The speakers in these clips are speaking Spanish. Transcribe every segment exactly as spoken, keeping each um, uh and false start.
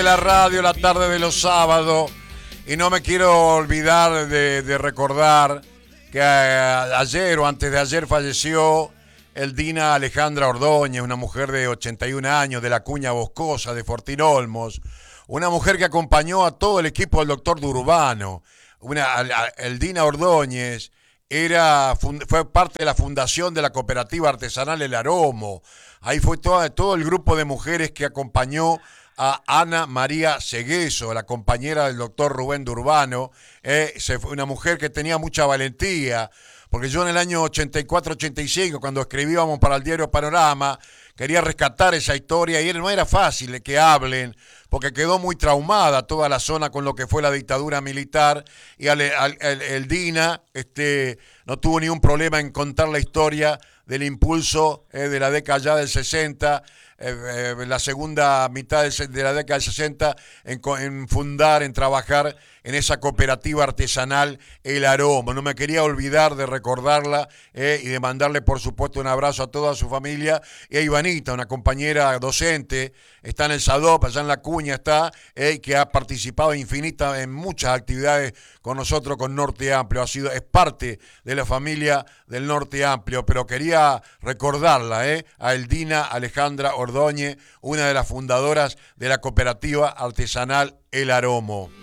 La radio, la tarde de los sábados, y no me quiero olvidar de, de recordar que a, ayer o antes de ayer falleció Eldina Alejandra Ordóñez, una mujer de ochenta y un años de la Cuña Boscosa, de Fortín Olmos, una mujer que acompañó a todo el equipo del doctor Durbano. Una, a, a, Eldina Ordóñez era, fue parte de la fundación de la cooperativa artesanal El Aromo. Ahí fue todo, todo el grupo de mujeres que acompañó a Ana María Segueso, la compañera del doctor Rubén Durbano, eh, se fue una mujer que tenía mucha valentía, porque yo en el año ochenta y cuatro ochenta y cinco, cuando escribíamos para el diario Panorama, quería rescatar esa historia y no era fácil de que hablen, porque quedó muy traumada toda la zona con lo que fue la dictadura militar, y al, al, el, el DINA este, no tuvo ningún problema en contar la historia del impulso eh, de la década ya del sesenta, eh, eh, la segunda mitad de la década del sesenta, en, en fundar, en trabajar en esa cooperativa artesanal El Aromo. No me quería olvidar de recordarla eh, y de mandarle, por supuesto, un abrazo a toda su familia. Y a Ivanita, una compañera docente, está en el SADOP, allá en La Cuña está, eh, que ha participado infinita en muchas actividades con nosotros, con Norte Amplio. Ha sido, es parte de la familia del Norte Amplio, pero quería recordarla, eh, a Eldina Alejandra Ordóñez, una de las fundadoras de la cooperativa artesanal El Aromo.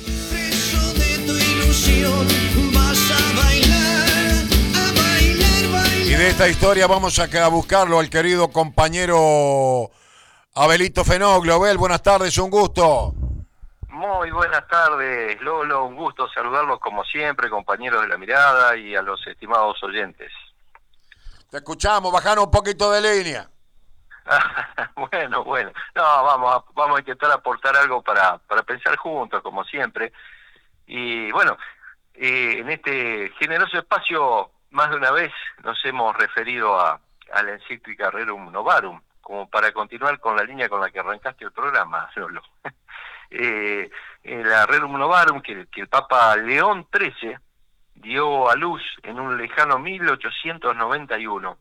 Vas a bailar, a bailar, bailar. Y de esta historia vamos a, a buscarlo al querido compañero Abelito Fenoglio. Abel, buenas tardes, un gusto. Muy buenas tardes, Lolo, un gusto saludarlos como siempre, compañeros de La Mirada, y a los estimados oyentes. Te escuchamos, bajanos un poquito de línea. bueno, bueno, no, vamos a, vamos a intentar aportar algo para, para pensar juntos, como siempre. Y bueno, eh, en este generoso espacio más de una vez nos hemos referido a, a la encíclica Rerum Novarum, como para continuar con la línea con la que arrancaste el programa, Lolo. eh, eh, la Rerum Novarum que, que el Papa León trece dio a luz en un lejano mil ochocientos noventa y uno.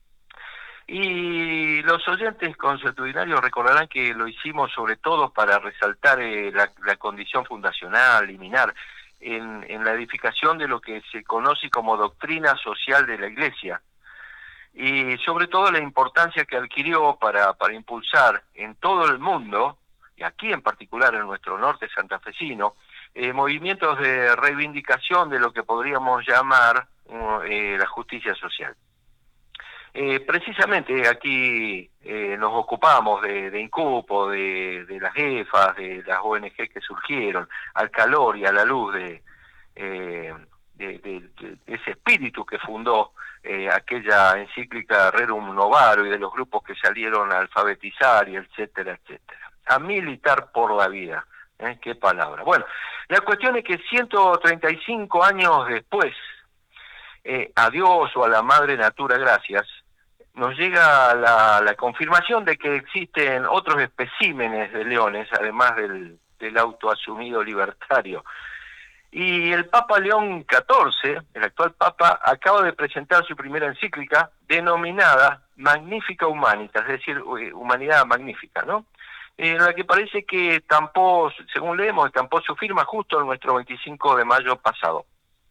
Y los oyentes consuetudinarios recordarán que lo hicimos sobre todo para resaltar eh, la, la condición fundacional, liminar, en, en la edificación de lo que se conoce como doctrina social de la Iglesia, y sobre todo la importancia que adquirió para, para impulsar en todo el mundo, y aquí en particular en nuestro norte santafesino, eh, movimientos de reivindicación de lo que podríamos llamar uh, eh, la justicia social. Eh, precisamente aquí eh, nos ocupamos de, de INCUPO, de, de las E F A, de las O N G que surgieron, al calor y a la luz de, eh, de, de, de ese espíritu que fundó eh, aquella encíclica Rerum Novarum, y de los grupos que salieron a alfabetizar, y etcétera, etcétera. A militar por la vida, ¿eh? Qué palabra. Bueno, la cuestión es que ciento treinta y cinco años después, eh, a Dios o a la Madre Natura gracias, nos llega la, la confirmación de que existen otros especímenes de leones, además del, del autoasumido libertario. Y el Papa León catorce, el actual Papa, acaba de presentar su primera encíclica denominada Magnifica Humanitas, es decir, Humanidad Magnífica, ¿no? En la que parece que estampó, según leemos, estampó su firma justo el nuestro veinticinco de mayo pasado.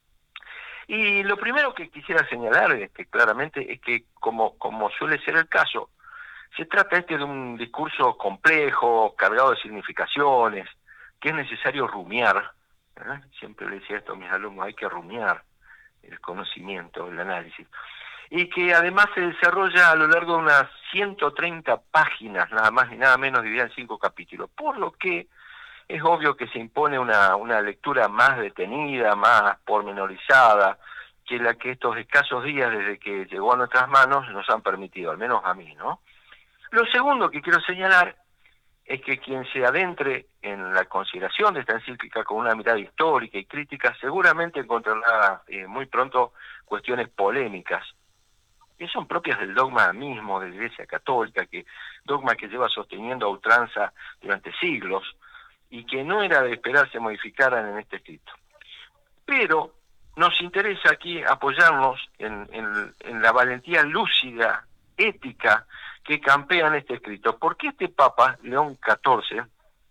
Y lo primero que quisiera señalar este, claramente es que, como, como suele ser el caso, se trata este de un discurso complejo, cargado de significaciones, que es necesario rumiar. ¿eh? Siempre le decía esto a mis alumnos, hay que rumiar el conocimiento, el análisis. Y que además se desarrolla a lo largo de unas ciento treinta páginas, nada más ni nada menos, dividida en cinco capítulos, por lo que es obvio que se impone una, una lectura más detenida, más pormenorizada, que la que estos escasos días desde que llegó a nuestras manos nos han permitido, al menos a mí, ¿no? Lo segundo que quiero señalar es que quien se adentre en la consideración de esta encíclica con una mirada histórica y crítica seguramente encontrará eh, muy pronto cuestiones polémicas, que son propias del dogma mismo de la Iglesia Católica, que dogma que lleva sosteniendo a ultranza durante siglos, y que no era de esperarse modificaran en este escrito. Pero nos interesa aquí apoyarnos en, en, en la valentía lúcida, ética, que campea en este escrito, porque este Papa, León catorce,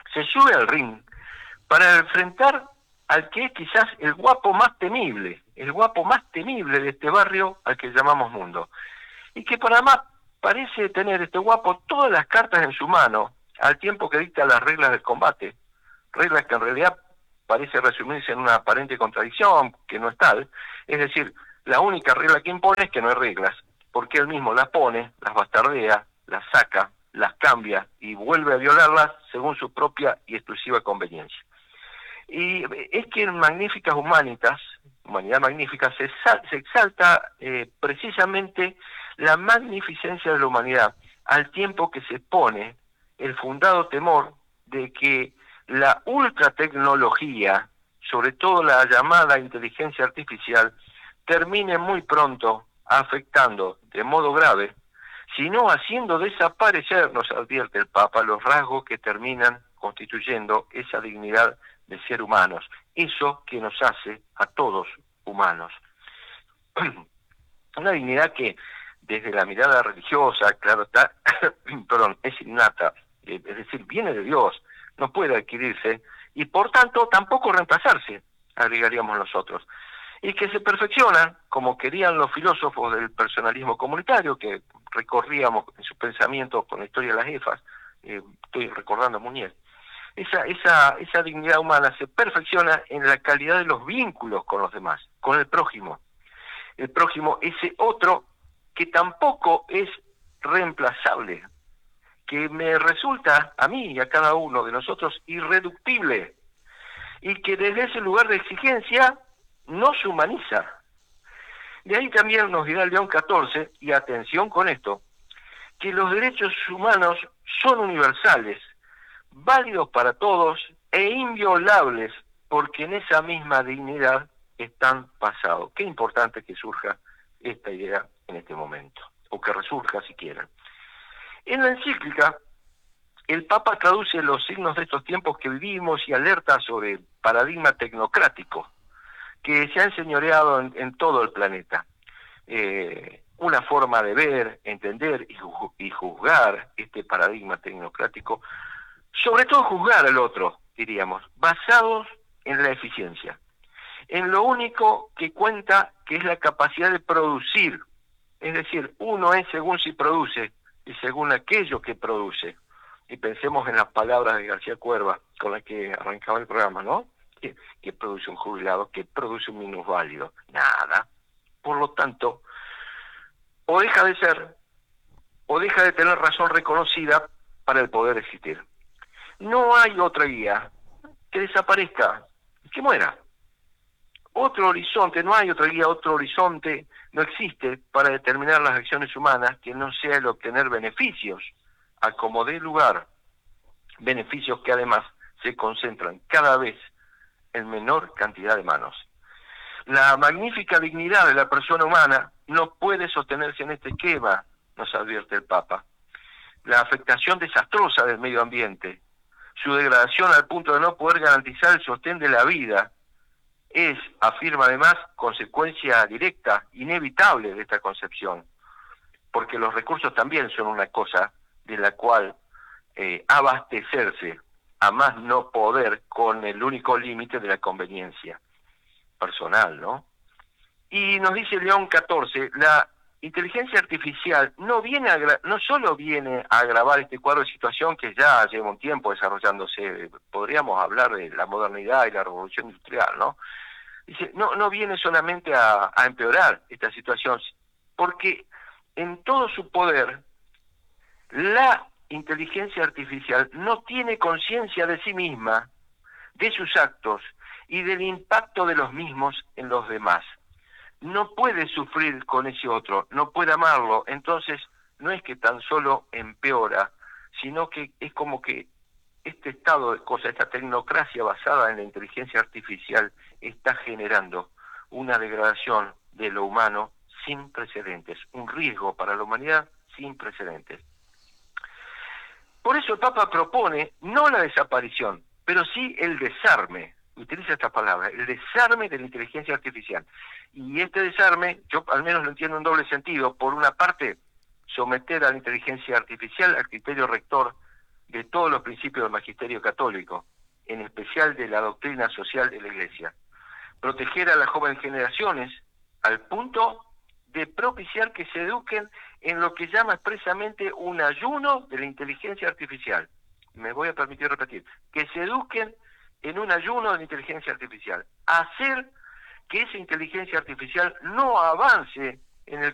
se sube al ring para enfrentar al que es quizás el guapo más temible, el guapo más temible de este barrio al que llamamos mundo. Y que para más parece tener este guapo todas las cartas en su mano, al tiempo que dicta las reglas del combate, reglas que en realidad parece resumirse en una aparente contradicción, que no es tal. Es decir, la única regla que impone es que no hay reglas, porque él mismo las pone, las bastardea, las saca, las cambia y vuelve a violarlas según su propia y exclusiva conveniencia. Y es que en Magníficas Humanitas, Humanidad Magnífica, se, se exalta eh, precisamente la magnificencia de la humanidad, al tiempo que se expone el fundado temor de que la ultratecnología, sobre todo la llamada inteligencia artificial, termine muy pronto afectando de modo grave, sino haciendo desaparecer, nos advierte el Papa, los rasgos que terminan constituyendo esa dignidad de ser humanos, eso que nos hace a todos humanos. Una dignidad que desde la mirada religiosa, claro está, perdón, es innata, es decir, viene de Dios, no puede adquirirse y por tanto tampoco reemplazarse, agregaríamos nosotros, y que se perfecciona, como querían los filósofos del personalismo comunitario, que recorríamos en su pensamiento con la historia de las jefas, eh, estoy recordando a Muñiz. Esa, esa, esa dignidad humana se perfecciona en la calidad de los vínculos con los demás, con el prójimo. El prójimo, ese otro que tampoco es reemplazable, que me resulta a mí y a cada uno de nosotros irreductible, y que desde ese lugar de exigencia nos humaniza. De ahí también nos dirá León catorce, y atención con esto, que los derechos humanos son universales, válidos para todos e inviolables, porque en esa misma dignidad están basados. Qué importante que surja esta idea en este momento, o que resurja si quieren. En la encíclica, el Papa traduce los signos de estos tiempos que vivimos y alerta sobre el paradigma tecnocrático que se ha enseñoreado en, en todo el planeta. Eh, una forma de ver, entender y, ju- y juzgar este paradigma tecnocrático, sobre todo juzgar al otro, diríamos, basados en la eficiencia, en lo único que cuenta, que es la capacidad de producir. Es decir, uno es según si produce y según aquello que produce. Y pensemos en las palabras de García Cuerva, con las que arrancaba el programa, ¿no? ¿Qué, qué produce un jubilado? ¿Qué produce un minusválido? Nada. Por lo tanto, o deja de ser, o deja de tener razón reconocida para el poder existir. No hay otra guía, que desaparezca, que muera. Otro horizonte, no hay otra guía, otro horizonte no existe para determinar las acciones humanas que no sea el obtener beneficios, a como dé lugar, beneficios que además se concentran cada vez en menor cantidad de manos. La magnífica dignidad de la persona humana no puede sostenerse en este esquema, nos advierte el Papa. La afectación desastrosa del medio ambiente, su degradación al punto de no poder garantizar el sostén de la vida, es, afirma además, consecuencia directa, inevitable de esta concepción, porque los recursos también son una cosa de la cual eh, abastecerse, a más no poder, con el único límite de la conveniencia personal, ¿no? Y nos dice León catorce, la inteligencia artificial no viene a agra- no solo viene a agravar este cuadro de situación que ya lleva un tiempo desarrollándose, podríamos hablar de la modernidad y la revolución industrial, ¿no? Dice, no, no viene solamente a, a empeorar esta situación, porque en todo su poder, la inteligencia artificial no tiene conciencia de sí misma, de sus actos y del impacto de los mismos en los demás. No puede sufrir con ese otro, no puede amarlo, entonces no es que tan solo empeora, sino que es como que este estado de cosas, esta tecnocracia basada en la inteligencia artificial está generando una degradación de lo humano sin precedentes, un riesgo para la humanidad sin precedentes. Por eso el Papa propone no la desaparición, pero sí el desarme, utiliza esta palabra, el desarme de la inteligencia artificial. Y este desarme, yo al menos lo entiendo en doble sentido. Por una parte, someter a la inteligencia artificial al criterio rector de todos los principios del magisterio católico, en especial de la doctrina social de la Iglesia. Proteger a las jóvenes generaciones al punto de propiciar que se eduquen en lo que llama expresamente un ayuno de la inteligencia artificial. Me voy a permitir repetir, que se eduquen en un ayuno de la inteligencia artificial. Hacer que esa inteligencia artificial no avance en el